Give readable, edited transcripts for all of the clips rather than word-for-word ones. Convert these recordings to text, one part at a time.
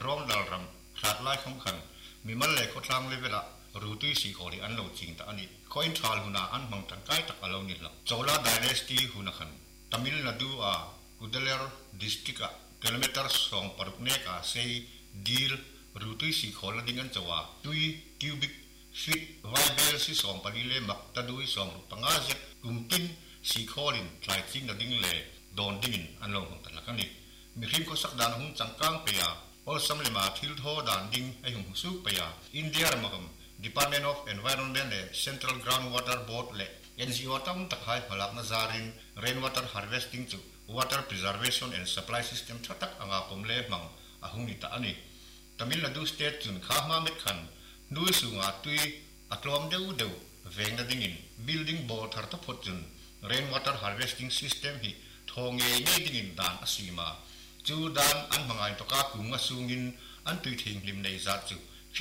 ร้องดาลรำขาดไล่ของขันมีมันเลยเขาทางเลยเวลารู้ตุยสีขอที่อันเราจริงแต่อันนี้ข้อยทาลหุนาอันมังตังไกตักอารมณ์นี่ละโจลาไดเนสตีหุนาขันตามิลนาดูอุดเลอร์ดิสติกกิโลเมตรสองปารุกเนกเซย์ดีลรู้ตุยสีขอละดิ้งกันจะว่าตุยคิวบิกฟิตไวเบลสีสองปาริเลมักตาดูสองปังอาเซกุมปินสีขอลินทลายจริงละดิ้งเล่โดนดิ้งอันเราของแต่ละกันนี่มีคิมก็สักดานหุ่นจังกังเปียออสซัมเลมาทิลโธดานดิ้งไอหุ่นสุกเปียอินเดียมาคำ Department of Environment และ Central Groundwater Board และ NGO ตั้งตักให้พลักนาซาริน Rainwater Harvesting จุ Water Preservation and Supply System ทักอ่างผมเล่มังอาหุ่นนิตาอันนี้ตามิลนาดูสเตทจุนข้ามาเม็ดขันดูสุงอาตุยอัตลอมเดวเวงนาดิ้ง Building Board ทัดพดจุน Rainwater Harvesting System ฮีทองเงี้ยดิ้งดานอาศีมาจูดานอันมังไงตกากุงอาสุงินอันตุยทิ้งลิมในจัดจู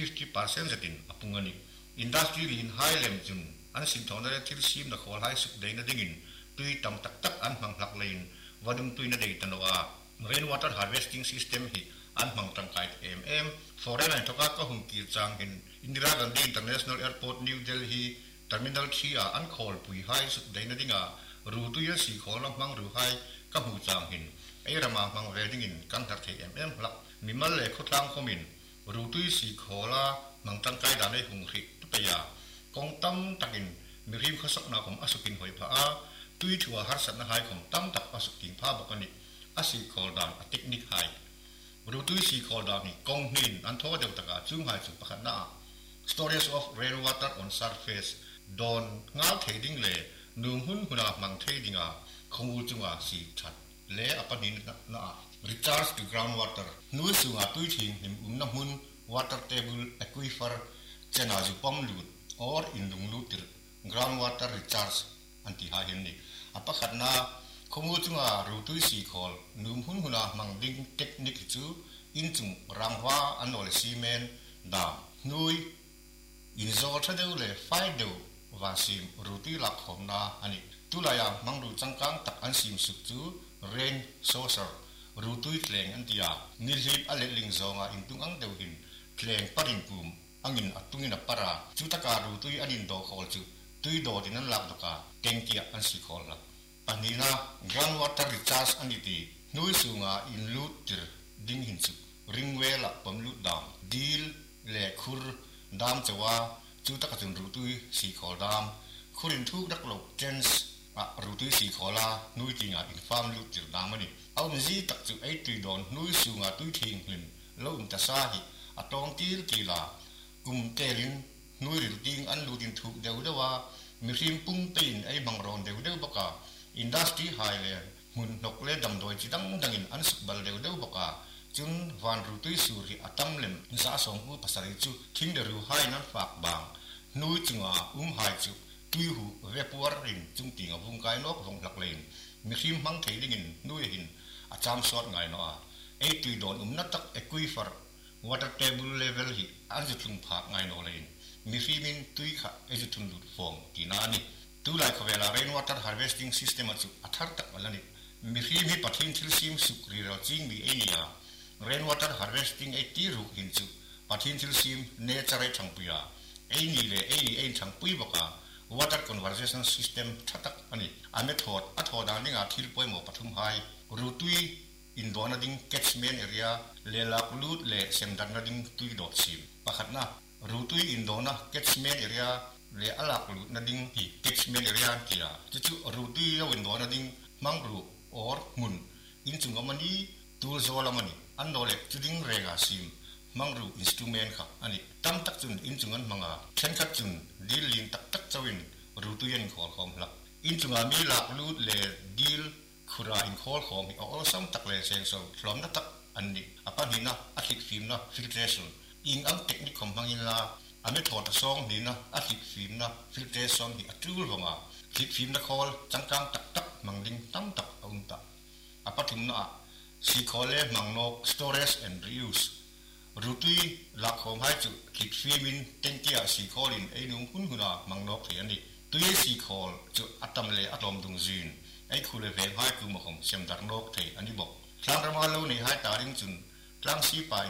50% จะตินอปุงนี้อินดัสทรีลินไฮเลมจุนอันสินทองได้ทิลซีมนักขอไฮสุดเดนดิ่งตุยตำตักอันมังหลักเลนวัดุมตุยนาเดตันว่า Rainwater Harvesting System ฮีอันมังตั้งไกด์foreign อันตกาก็หุ่นกีจังหินอินดิรากันดี International Airport New Delhi Terminal 3อันคอลปุยไฮสุดเดนดิ่งรูตุยสีขอลำมังรูไฮก็หูจังหินไอระมังเวดิ่งกันทักหลักมีมันเล่ขดลังขมินรู้ตุยสีขอละมังตั้งใจด่านในหุงขิตุปยากองตั้มตักินมีริมข้อสักนาของอสุกินหอยผาตุยถัวหัสนาหายของตั้มตักอสุกินผ้าบกันนี่อสีขอด่านเทคนิคหายรู้ตุยสีขอด่านนี่กองหินอันท้อเดียวตะกาจุ่มหายสุปขันนา storage of rainwater on surface โดนง้าวเทดิ้งเล่นุ่งหุ่นหุนามังเทดิ้งคงอุจุงสีชัดเล่อปนินนา recharge to groundwater นู้สุงตุยทิ้งหิมน้ำหุ่น water table aquifer เจนาจุปอมลูด or อินดุงลูด groundwater recharge อันที่หาเห็นนี่อปขัดนาคงอุจุงรูตุยสีขอลนุ่มหุ่นหุนามังดิ้งเทคนิคจูอินจุงรังว่าอันโอเลซีเมนดามนุยอินโซลเดวเลไฟเดววาซิมรูตุยหลักของนาอันนี้ตุลายามังรูจังกังตักอันซิมสุกจู rain saucer รูตุยเพลงอันที่นิลิบอเลลิงซองอินตุงอังเดวหินเพลงปริงกุมอังอินอัตุงินปาราจุตการรูตุยอันอินโดขอลจูตุยโดดินันลักตกาเกงเกียอันสิขอลลักปันนี้นะ groundwater recharge อันนี้ตีนุยสุงอินลูดดิ้งหินจูริงเวลปมลูดดามดีลเลคุรดามจะว่าจุตกจุนรูตุยสิขอลดามคุรินทุกดักโลกเจนส์รูตุยสีขอลานุยติงอินฟามลุติรดามันนี่เอาหนึ่งตักจุไอตุยโดนนุยสูงตุยทิ้งลินแล้วอุตสาหิตองตีลกีฬากุมเตลินนุยริลติงอันลูตินถูกเดวเดว่ามีริมปุ่งตีนไอบังรอนเดวบกาอินดัสทรีไฮเลนมุนนกเล่ดำโดยจิตังดังอินอันสุกบัลเดวบกาจุนวันรูตุยสูริตัมเลมสะสมผู้ภาษาอิจูทิ้งเดรูไฮนั้นฝากบางนุยจึงไฮจูตุยหูเวปวารินจุงติงวงกายนกวงหลักเลนมีคิมมังเทดิงินนุยหินอาจามสอดไงเนาะไอตุยโดนนัดตักเอควิฟอร์ water table level หิอันจะถึงผักไงเนาะเลนมีคิมินตุยค่ะไอจะถึงดูดฟองกินานี่ตุไลค์เวลา rainwater harvesting system จุอัฐร์ตักวันนี้มีคิมปัทหินทิลซิมสุกรีเราจริงมีไอเนี่ย rainwater harvesting ไอตีรุกหินจุปัทหินทิลซิมเนเจอร์ช่างปุยไอนี่เลยไอนี่ช่างปุยบอกว่าwater conservation system ทักอันนี้อันเมทอดอัฐอดานี่งาทิลป่วยหมอปฐุมไฮรูตุยอินโดนาดิ้ง catchment area เลลักลูดเลเซมดันนาดิ้งตุยดอดซิมปะขัดนะรูตุยอินโดนา catchment area เลอลักลูดนาดิ้งฮี catchment area กี่ละจู่รูตุยเราอินโดนาดิ้งมังรูออร์มุนอินจุงมันนี้ตูลโซลามันนี้อันโดเลจุดิ้งเรกาซิมมังรูอินสตูเมนค่ะอันนี้ตั้มตักจุนอินจุงันมังเช่นขัดจุนดีลินตักจวินรูตุยันขอของละอินจุงมีหลักลูดเลดีลคุราอินขอของอีเอาซ้ำตักเลเซนโซพร้อมนัตักอันนี้อปันหินะอาทิตฟิล์มนะฟิลเทชันอิงอังเทคนิคของมังอินลาอเมทอดซองนี่นะอาทิตฟิล์มนะฟิลเทชันที่อัตรูลงมาฟิลฟิล์มนะคอลจังกังตักมังลิงตั้มตักอุนตักอปัถึงนะสีคอเลมังนก storage and reuseรูตุยหลักของให้จุดคิดฟิมินเต็งเกียสีคอลินไอ้นุ่งหุ่นหุ่นมังนกเทียนนี่ตุยสีคอลจุดอัตมเลอัตอมดุงจีนไอ้คุเลเวงให้คือมาของเสียมดักนกเทียนนี่บอกทางเรามาลูนี่ให้ตาดิ้งจุนทางสีปาย